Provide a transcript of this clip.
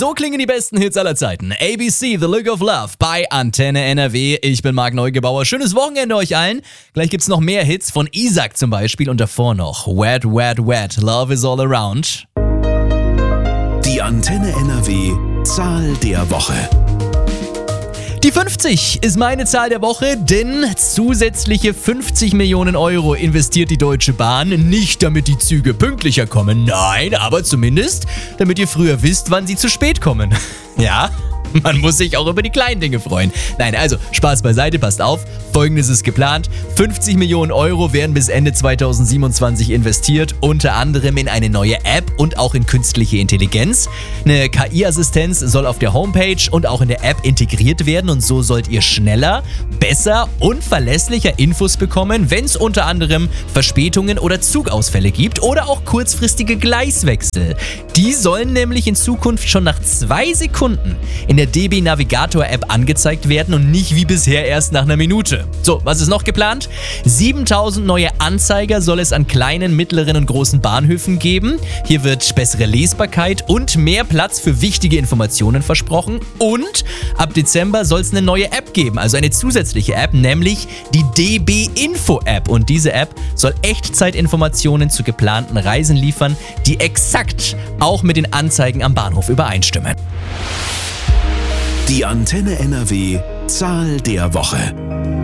So klingen die besten Hits aller Zeiten. ABC, The Look of Love bei Antenne NRW. Ich bin Marc Neugebauer. Schönes Wochenende euch allen. Gleich gibt's noch mehr Hits von Isaac zum Beispiel und davor noch Wet, Wet, Wet, Love is all around. Die Antenne NRW Zahl der Woche. Die 50 ist meine Zahl der Woche, denn zusätzliche 50 Millionen Euro investiert die Deutsche Bahn. Nicht damit die Züge pünktlicher kommen, nein, aber zumindest damit ihr früher wisst, wann sie zu spät kommen. Ja, man muss sich auch über die kleinen Dinge freuen. Nein, also Spaß beiseite, passt auf. Folgendes ist geplant. 50 Millionen Euro werden bis Ende 2027 investiert, unter anderem in eine neue App und auch in künstliche Intelligenz. Eine KI-Assistenz soll auf der Homepage und auch in der App integriert werden und so sollt ihr schneller, besser und verlässlicher Infos bekommen, wenn es unter anderem Verspätungen oder Zugausfälle gibt oder auch kurzfristige Gleiswechsel. Die sollen nämlich in Zukunft schon nach 2 Sekunden in der DB Navigator App angezeigt werden und nicht wie bisher erst nach einer Minute. So, was ist noch geplant? 7000 neue Anzeiger soll es an kleinen, mittleren und großen Bahnhöfen geben. Hier wird bessere Lesbarkeit und mehr Platz für wichtige Informationen versprochen. Und ab Dezember soll es eine neue App geben, also eine zusätzliche App, nämlich die DB Info App. Und diese App soll Echtzeitinformationen zu geplanten Reisen liefern, die exakt auch mit den Anzeigen am Bahnhof übereinstimmen. Die Antenne NRW Zahl der Woche.